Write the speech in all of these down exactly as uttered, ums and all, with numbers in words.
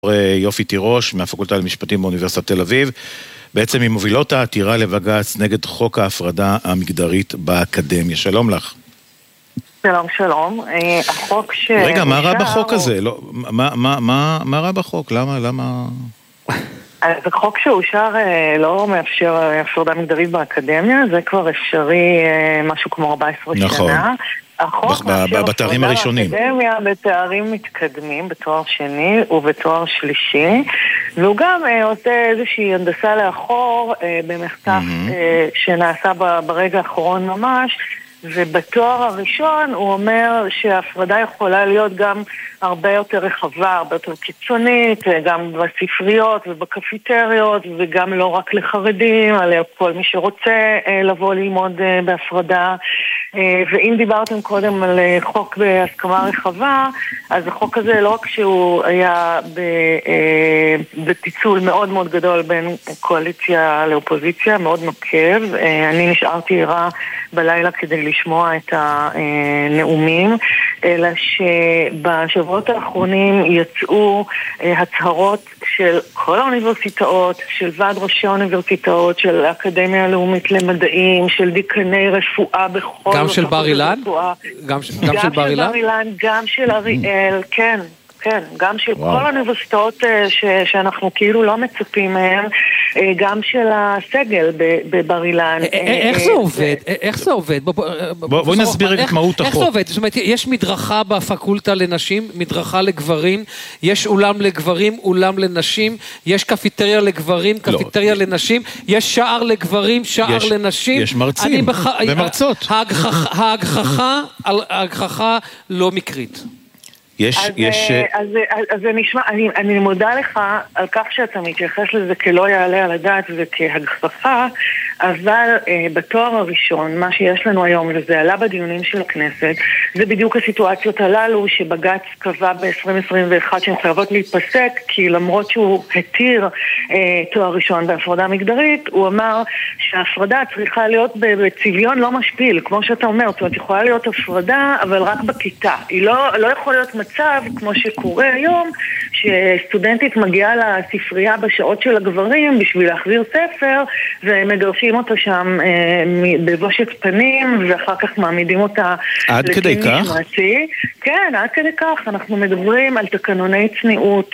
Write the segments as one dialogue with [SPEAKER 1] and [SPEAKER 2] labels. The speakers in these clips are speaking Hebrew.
[SPEAKER 1] יופי תירוש מהפקולטה למשפטים באוניברסיטת תל אביב. בעצם היא מובילות העתירה לבג"ץ נגד חוק ההפרדה המגדרית באקדמיה. שלום לך.
[SPEAKER 2] שלום, שלום. החוק ש...
[SPEAKER 1] רגע, מה רע בחוק הזה? לא, מה, מה, מה, מה רע בחוק? למה, למה...
[SPEAKER 2] אז החוק שאושר לא מאפשר הפרדה מגדרית באקדמיה, זה כבר אפשרי משהו כמו ארבע עשרה
[SPEAKER 1] נכון.
[SPEAKER 2] שנה. החוק מאפשר
[SPEAKER 1] בתארים הראשונים.
[SPEAKER 2] באקדמיה בתארים מתקדמים, בתואר שני ובתואר שלישי, והוא גם עושה איזושהי הנדסה לאחור במחקר שנעשה ברגע האחרון ממש, ובתואר הראשון הוא אומר שההפרדה יכולה להיות גם הרבה יותר רחבה, הרבה יותר קיצונית, גם בספריות ובקפיטריות, וגם לא רק לחרדים, אלא כל מי שרוצה לבוא ללמוד בהפרדה. ואם דיברתם קודם על חוק בהסכמה רחבה, אז החוק הזה לא רק שהוא היה בפיצול מאוד מאוד גדול בין קואליציה לאופוזיציה, מאוד נוקב. אני נשארתי ערה בלילה כדי לשמוע את הנאומים, אלא שבשבועות האחרונים יצאו הצהרות של כל האוניברסיטאות, של ועד ראשי האוניברסיטאות, של האקדמיה הלאומית למדעים, של דיקני רפואה בכל...
[SPEAKER 3] גם של בר אילן? גם של בר אילן?
[SPEAKER 2] גם של אריאל, כן. כן, גם של כל האוניברסיטאות שאנחנו כאילו לא מצפים מהם, גם של הסגל בבר אילן.
[SPEAKER 3] איך זה עובד? איך זה עובד?
[SPEAKER 1] בואי נסביר את מהות החוק.
[SPEAKER 3] איך זה עובד? זאת אומרת, יש מדרכה בפקולטה לנשים, מדרכה לגברים, יש אולם לגברים, אולם לנשים, יש קפיטריה לגברים, קפיטריה לנשים, יש שער לגברים, שער לנשים.
[SPEAKER 1] יש מרצים ומרצות.
[SPEAKER 3] ההגחכה לא מקרית.
[SPEAKER 1] יש,
[SPEAKER 2] אז,
[SPEAKER 1] יש...
[SPEAKER 2] אז, אז, אז זה נשמע, אני, אני מודה לך על כך שאתה מתייחס לזה כלא יעלה על הדעת וכהגחכה, אבל אה, בתואר הראשון, מה שיש לנו היום, וזה עלה בדיונים של הכנסת, זה בדיוק הסיטואציות הללו שבג"ץ קבע ב-עשרים עשרים ואחת שהן חייבות להתפסק, כי למרות שהוא התיר אה, תואר ראשון בהפרדה מגדרית, הוא אמר שההפרדה צריכה להיות בצביון לא משפיל, כמו שאתה אומר, זאת אומרת, יכולה להיות הפרדה, אבל רק בכיתה. היא לא, לא יכול להיות מצב, כמו שקורה היום, שסטודנטית מגיעה לספרייה בשעות של הגברים בשביל להחזיר ספר, ומגרשים אותה שם אה, בבושת פנים, ואחר כך מעמידים אותה
[SPEAKER 1] עד כדי כך?
[SPEAKER 2] משמעתי. כן, עד כדי כך. אנחנו מדברים על תקנוני צניעות,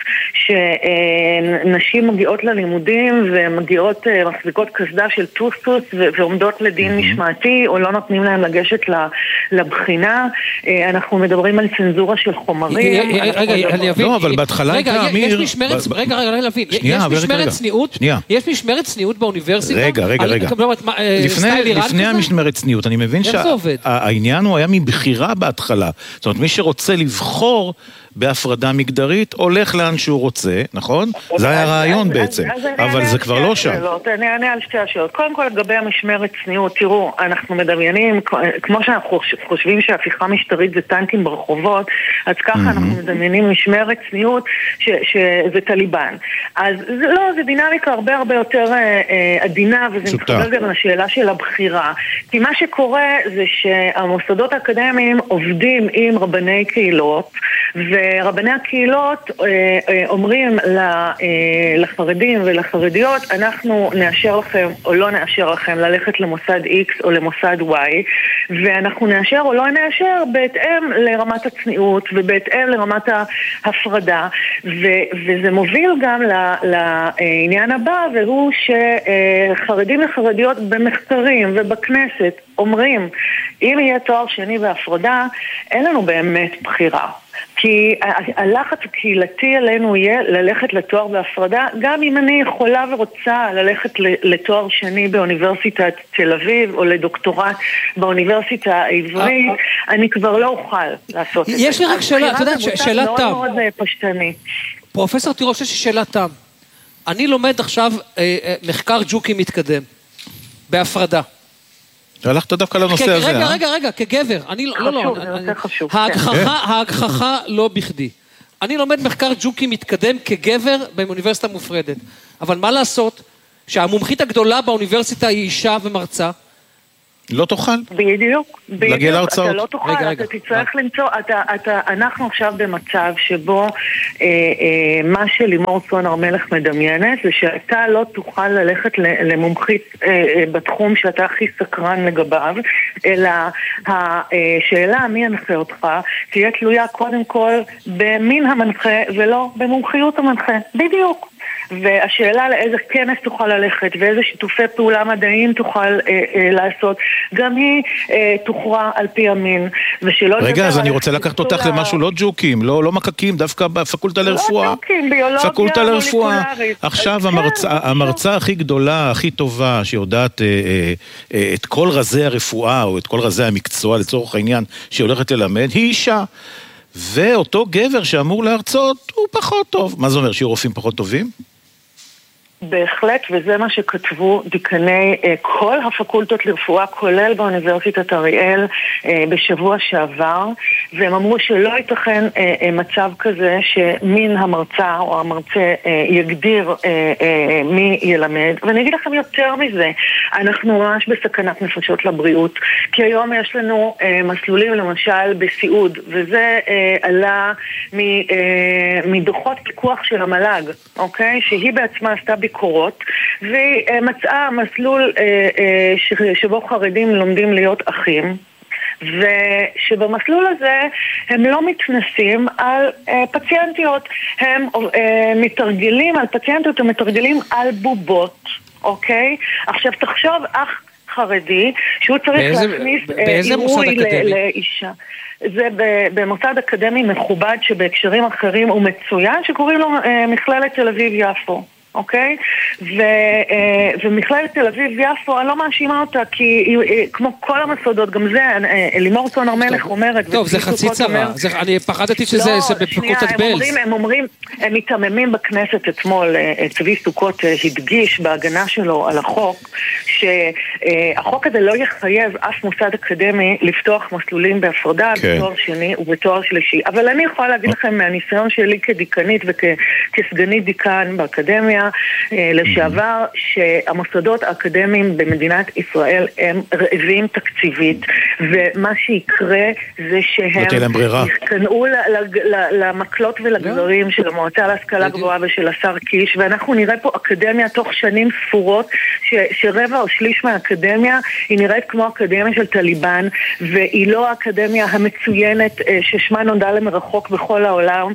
[SPEAKER 2] שנשים מגיעות ללימודים, ומגיעות, אה, מחזיקות כסדה של טוסטוס, ועומדות לדין mm-hmm. משמעתי, או לא נותנים להם לגשת לבחינה. אה, אנחנו מדברים על צנזורה של חומרים.
[SPEAKER 3] רגע, אני אבין.
[SPEAKER 1] לא, אבל בהתחלה הייתה אמיר...
[SPEAKER 3] רגע, רגע, רגע, להבין. יש משמרת צניעות? יש משמרת צניעות באוניברסיטה?
[SPEAKER 1] רגע, רגע, רגע. לפני המשמרת צניעות, אני מבין שהעניין הוא היה מבחירה בהתחלה. זאת אומרת, מי שרוצה לבחור בהפרדה מגדרית, הולך לאן שהוא רוצה, נכון? זה היה רעיון בעצם, אבל זה כבר לא שם.
[SPEAKER 2] אני אענה על שתי השאלות. קודם כל, לגבי המשמרת צניעות, תראו, אנחנו מדמיינים, כמו שאנחנו חושבים שהפיכה משטרית זה טנקים ברחובות, אז ככה אנחנו מדמיינים משמרת צניעות שזה טליבן. אז לא, זה דינמיקה הרבה הרבה יותר עדינה, וזה מתחבר גם לשאלה של הבחירה. כי מה שקורה זה שהמוסדות האקדמיים עובדים עם רבני קהילות, ורבני הקהילות אומרים לחרדים ולחרדיות, אנחנו נאשר לכם או לא נאשר לכם ללכת למוסד X או למוסד Y, ואנחנו נאשר או לא נאשר בהתאם לרמת הצניעות ובהתאם לרמת ההפרדה, וזה מוביל גם לעניין הבא, והוא שחרדים וחרדיות במחקרים ובכנסת אומרים, אם יהיה תואר שני בהפרדה, אין לנו באמת בחירה. כי הלחץ הקהילתי עלינו יהיה ללכת לתואר בהפרדה, גם אם אני יכולה ורוצה ללכת לתואר שני באוניברסיטת תל אביב, או לדוקטורט באוניברסיטה העברית, אני כבר לא אוכל לעשות את זה.
[SPEAKER 3] יש לי רק שאלה, אתה יודעת, שאלה תם.
[SPEAKER 2] מאוד מאוד פשטני.
[SPEAKER 3] פרופסור תירוש, יש לי שאלה תם. אני לומד עכשיו מחקר ג'וקי מתקדם, בהפרדה.
[SPEAKER 1] הלכת דווקא לנושא הזה,
[SPEAKER 3] רגע, רגע, רגע, כגבר.
[SPEAKER 2] חשוב, זה יותר חשוב.
[SPEAKER 3] ההגחכה לא בכדי. אני לומד מחקר ג'וקי מתקדם כגבר באוניברסיטה מופרדת. אבל מה לעשות שהמומחית הגדולה באוניברסיטה היא אישה ומרצה,
[SPEAKER 1] לא תוכל.
[SPEAKER 2] בדיוק,
[SPEAKER 1] להגיע להרצאות.
[SPEAKER 2] אתה לא תוכל, רגע, אתה רגע. תצטרך רגע. למצוא, אתה, אתה, אנחנו עכשיו במצב שבו אה, אה, מה שלימור סון הר מלך מדמיינת, זה שאתה לא תוכל ללכת למומחית אה, אה, בתחום שאתה הכי סקרן לגביו, אלא השאלה מי ינחה אותך, תהיה תלויה קודם כל במין המנחה ולא במומחיות המנחה. בדיוק. והשאלה לאיזה כנס תוכל ללכת ואיזה שיתופי פעולה מדעיים תוכל אה, אה, לעשות, גם היא אה, תוכרע על פי המין.
[SPEAKER 1] רגע, אז אני רוצה לקחת אותך לה... למשהו לא ג'וקים, לא, לא מקקים, דווקא בפקולטה לרפואה.
[SPEAKER 2] לא ג'וקים, ביולוגיה,
[SPEAKER 1] פקולטה לרפואה. עכשיו כן, המרצה, המרצה הכי גדולה, הכי טובה, שיודעת אה, אה, אה, את כל רזי הרפואה או את כל רזי המקצוע לצורך העניין שהיא הולכת ללמד, היא אישה. ואותו גבר שאמור להרצות הוא פחות טוב. מה זה אומר, שיהיו רופאים פחות טובים?
[SPEAKER 2] בהחלט, וזה מה שכתבו דיקני אה, כל הפקולטות לרפואה, כולל באוניברסיטת אריאל אה, בשבוע שעבר, והם אמרו שלא ייתכן אה, אה, מצב כזה שמין המרצה או המרצה אה, יגדיר אה, אה, מי ילמד. ואני אגיד לכם יותר מזה, אנחנו ממש בסכנת נפשות לבריאות, כי היום יש לנו אה, מסלולים למשל בסיעוד, וזה אה, עלה מ, אה, מדוחות פיקוח של המל"ג, אוקיי? שהיא בעצמה עשתה ביקורות, והיא מצאה מסלול אה, אה, שבו חרדים לומדים להיות אחים, ושבמסלול הזה הם לא מתנסים על אה, פציינטיות, הם אה, מתרגלים על פציינטיות, הם מתרגלים על בובות, אוקיי? עכשיו תחשוב אח חרדי שהוא צריך באיזה, להכניס
[SPEAKER 3] באיזה אה, מוסד אקדמי?
[SPEAKER 2] לאישה. זה במוסד אקדמי מכובד שבהקשרים אחרים הוא מצוין, שקוראים לו אה, מכללת תל אביב יפו. אוקיי? ו, ומכללת תל אביב יפו, אני לא מאשימה אותה, כי כמו כל המסודות, גם זה, לימור סון הר מלך אומרת...
[SPEAKER 3] טוב, זה חצי צרה, אני פחדתי שזה בפקולטת בלז.
[SPEAKER 2] הם אומרים, הם מתעממים בכנסת אתמול, צבי סוכות הדגיש בהגנה שלו על החוק, שהחוק הזה לא יחייב אף מוסד אקדמי לפתוח מסלולים בהפרדה, בתואר שני ובתואר שלישי. אבל אני יכולה להגיד לכם מהניסיון שלי כדיקנית וכסגנית דיקן באקדמיה, לשעבר, שהמוסדות האקדמיים במדינת ישראל הם רעבים תקציבית, ומה שיקרה זה שהם יתקנאו למקלות ולגזרים של המועצה להשכלה גבוהה ושל השר קיש, ואנחנו נראה פה אקדמיה תוך שנים ספורות שרבע או שליש מהאקדמיה היא נראית כמו אקדמיה של טליבן, והיא לא האקדמיה המצוינת ששמה נודע למרחוק בכל העולם,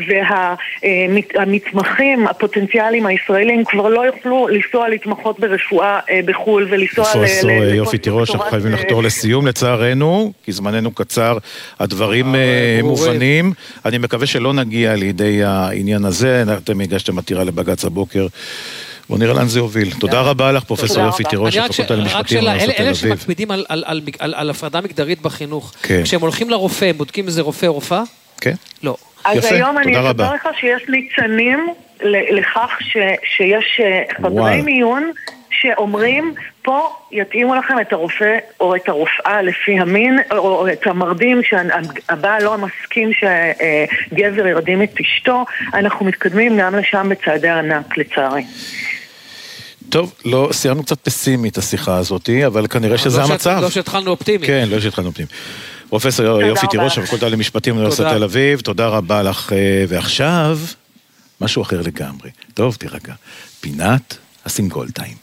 [SPEAKER 2] והמתמחים הפוטנציאליים הישראלים כבר לא יוכלו לנסוע להתמחות ברפואה בחול ולנסוע ל...
[SPEAKER 1] פרופסור יופי תירוש, אנחנו חייבים לחתור לסיום לצערנו, כי זמננו קצר, הדברים מובנים. אני מקווה שלא נגיע לידי העניין הזה, אתם הגשתם עתירה לבג"ץ הבוקר. בוא נראה לאן זה יוביל. תודה רבה לך, פרופסור יופי תירוש, הפקולטה למשפטים באוניברסיטת תל אביב.
[SPEAKER 3] אלה שמקפידים על הפרדה מגדרית בחינוך, כשהם הולכים לרופא, הם בודקים איזה רופא או רופאה?
[SPEAKER 1] כן.
[SPEAKER 3] לא.
[SPEAKER 2] אז היום אני אספר לך שיש ניצנים לכך שיש חדרי מיון שאומרים, פה יתאימו לכם את הרופא או את הרופאה לפי המין, או את המרדים שהבעל לא מסכים שגבר ירדים את אשתו. אנחנו מתקדמים גם לשם בצעדי ענק, לצערי.
[SPEAKER 1] טוב, לא, סיימנו קצת פסימית השיחה הזאת, אבל כנראה שזה המצב.
[SPEAKER 3] לא שהתחלנו אופטימי.
[SPEAKER 1] כן, לא שהתחלנו אופטימי. פרופסור יופי תירוש, הפקולטה למשפטים באוניברסיטת תל אביב, תודה רבה לך. ועכשיו, משהו אחר לגמרי. טוב, תירגע. פינת הסינגול טיים.